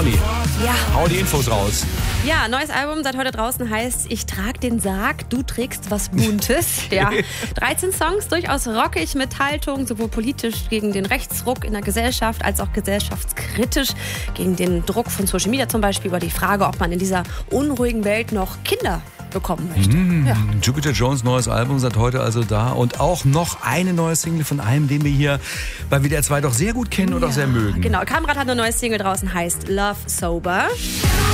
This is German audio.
Orni, Ja. hau die Infos raus. Ja, neues Album seit heute draußen heißt Ich trag den Sarg, du trägst was Buntes. Ja, 13 Songs, durchaus rockig mit Haltung, sowohl politisch gegen den Rechtsruck in der Gesellschaft als auch gesellschaftskritisch gegen den Druck von Social Media zum Beispiel über die Frage, ob man in dieser unruhigen Welt noch Kinder bekommen möchte. Ja. Jupiter Jones neues Album seit heute also da und auch noch eine neue Single von einem, den wir hier bei WDR 2 doch sehr gut kennen und auch sehr mögen. Genau, Kamrat hat eine neue Single draußen, heißt Love Sober.